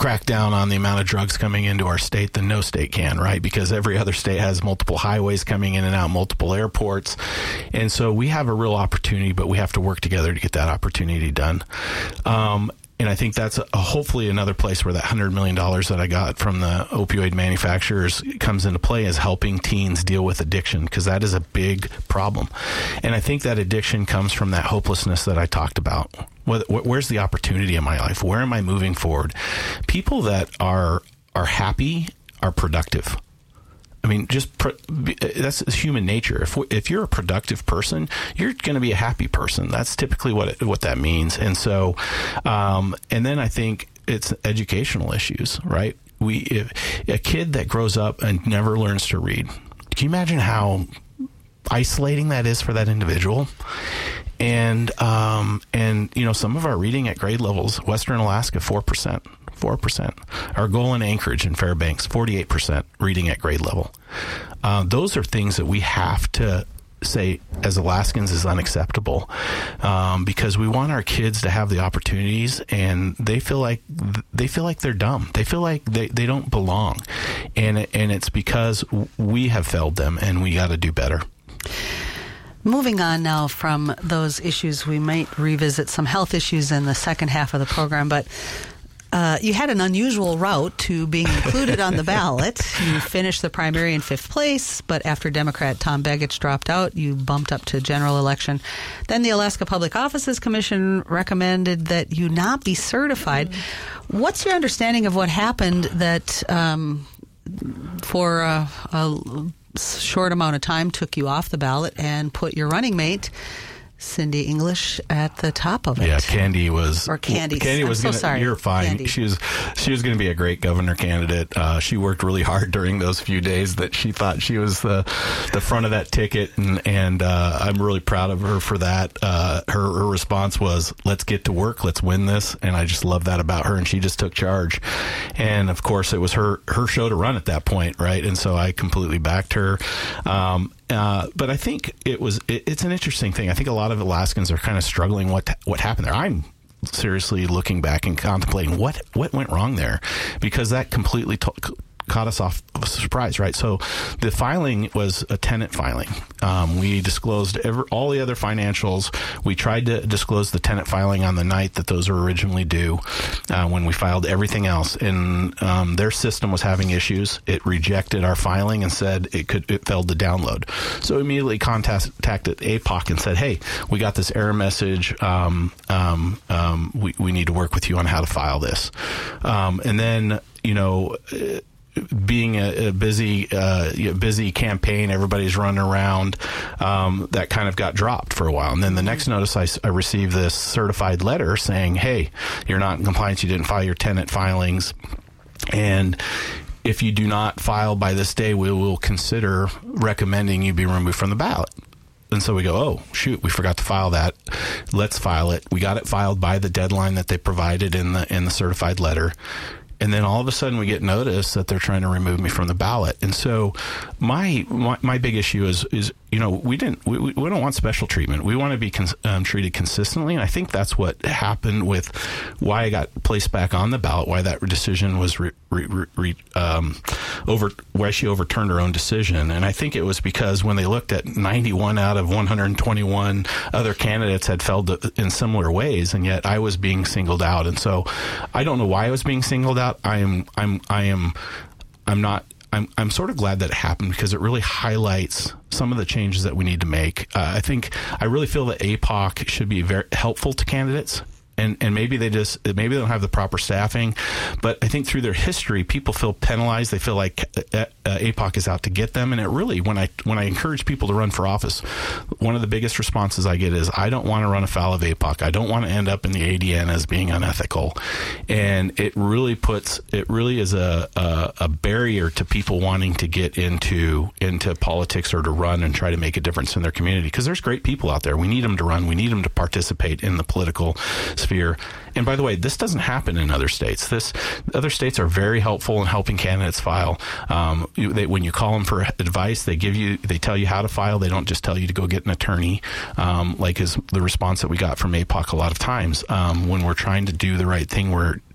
crack down on the amount of drugs coming into our state than no state can, right? Because every other state has multiple highways coming in and out, multiple airports. And so we have a real opportunity, but we have to work together to get that opportunity done. And I think that's hopefully another place where that $100 million that I got from the opioid manufacturers comes into play, is helping teens deal with addiction, because that is a big problem. And I think that addiction comes from that hopelessness that I talked about. Where's the opportunity in my life? Where am I moving forward? People that are happy are productive. I mean, that's human nature. If you're a productive person, you're going to be a happy person. That's typically what that means. And so, and then I think it's educational issues, right? If a kid that grows up and never learns to read, can you imagine how isolating that is for that individual? And some of our reading at grade levels, Western Alaska, 4%. Our goal in Anchorage and Fairbanks, 48% reading at grade level. Those are things that we have to say as Alaskans is unacceptable, because we want our kids to have the opportunities, and they feel like they're dumb. They feel like they don't belong, and it's because we have failed them, and we got to do better. Moving on now from those issues, we might revisit some health issues in the second half of the program, but you had an unusual route to being included on the ballot. You finished the primary in 5th place, but after Democrat Tom Begich dropped out, you bumped up to general election. Then the Alaska Public Offices Commission recommended that you not be certified. What's your understanding of what happened that for a short amount of time took you off the ballot and put your running mate, Cindy English, at the top of it? Yeah, Candy was. Sorry. You're fine. Candy. She was going to be a great governor candidate. She worked really hard during those few days that she thought she was the front of that ticket, and I'm really proud of her for that. Her response was, "Let's get to work. Let's win this." And I just love that about her. And she just took charge. And of course, it was her show to run at that point, right? And so I completely backed her. But I think it's an interesting thing. I think a lot of Alaskans are kind of struggling what happened there. I'm seriously looking back and contemplating what went wrong there, because that completely caught us off of a surprise, right? So the filing was a tenant filing. We disclosed all the other financials. We tried to disclose the tenant filing on the night that those were originally due, when we filed everything else. And their system was having issues. It rejected our filing and said it failed to download. So immediately contacted APOC and said, "Hey, we got this error message. We need to work with you on how to file this." And then, being a busy campaign, everybody's running around, that kind of got dropped for a while. And then the next notice I received this certified letter saying, "Hey, you're not in compliance. You didn't file your tenant filings. And if you do not file by this day, we will consider recommending you be removed from the ballot." And so we go, "Oh, shoot, we forgot to file that. Let's file it." We got it filed by the deadline that they provided in the certified letter. And then all of a sudden we get notice that they're trying to remove me from the ballot. And so my big issue is we don't want special treatment. We want to be treated consistently. And I think that's what happened with why I got placed back on the ballot, why that decision was why she overturned her own decision. And I think it was because when they looked at 91 out of 121 other candidates had failed in similar ways, and yet I was being singled out. And so I don't know why I was being singled out. I'm sort of glad that it happened, because it really highlights some of the changes that we need to make. I really feel that APOC should be very helpful to candidates. And maybe they don't have the proper staffing, but I think through their history, people feel penalized. They feel like APOC is out to get them. And it really, when I encourage people to run for office, one of the biggest responses I get is, "I don't want to run afoul of APOC. I don't want to end up in the ADN as being unethical." And it really is a barrier to people wanting to get into politics or to run and try to make a difference in their community, because there's great people out there. We need them to run. We need them to participate in the political sphere. And by the way, this doesn't happen in other states. Other states are very helpful in helping candidates file. When you call them for advice, they tell you how to file. They don't just tell you to go get an attorney, like is the response that we got from APOC a lot of times. When we're trying to do the right thing, we're